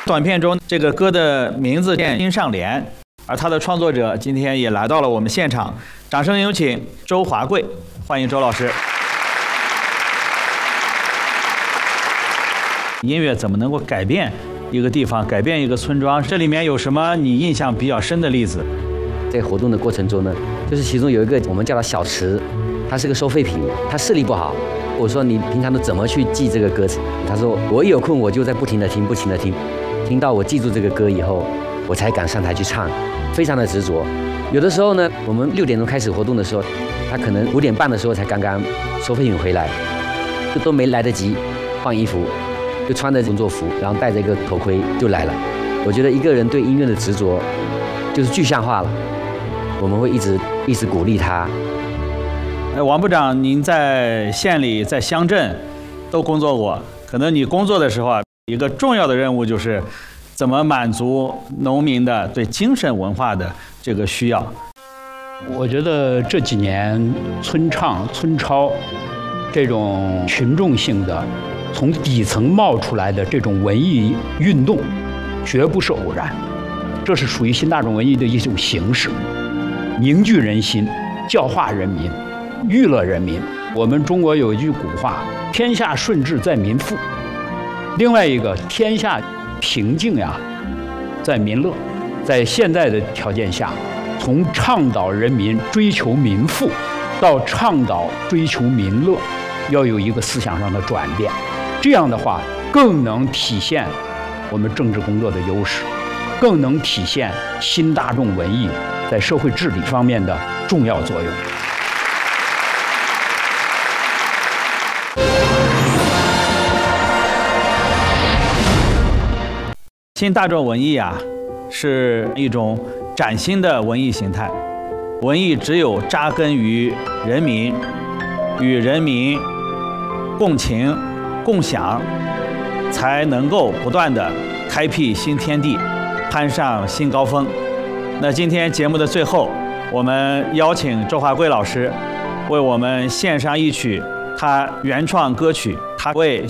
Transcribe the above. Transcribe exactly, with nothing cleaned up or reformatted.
短片中这个歌的名字叫《心上莲》，而它的创作者今天也来到了我们现场，掌声有请周华贵，欢迎周老师。音乐怎么能够改变一个地方，改变一个村庄？这里面有什么你印象比较深的例子？ 在活动的过程中呢，就是其中有一个我们叫它小池，它是个收废品，他视力不好。我说你平常都怎么去记这个歌词？他说我一有空我就在不停地听，不停地听，听到我记住这个歌以后，我才敢上台去唱，非常的执着。有的时候呢，我们六点钟开始活动的时候，他可能五点半的时候才刚刚收废品回来，就都没来得及换衣服，就穿着工作服，然后戴着一个头盔就来了。我觉得一个人对音乐的执着就是具象化了，我们会一直一直鼓励他。 哎，王部长，您在县里、在乡镇都工作过，可能你工作的时候啊，一个重要的任务就是怎么满足农民的对精神文化的这个需要。 我觉得这几年村唱、村超这种群众性的、从底层冒出来的这种文艺运动，绝不是偶然，这是属于新大众文艺的一种形式，凝聚人心，教化人民。娱乐人民。我们中国有一句古话：“天下顺治在民富。”另外一个，天下平静呀，在民乐。在现在的条件下，从倡导人民追求民富，到倡导追求民乐，要有一个思想上的转变。这样的话，更能体现我们政治工作的优势，更能体现新大众文艺在社会治理方面的重要作用。 新大众文艺啊，是一种崭新的文艺形态。文艺只有扎根于人民，与人民共情共享，才能够不断地开辟新天地，攀上新高峰。那今天节目的最后，我们邀请周华贵老师为我们献上一曲他原创歌曲，他为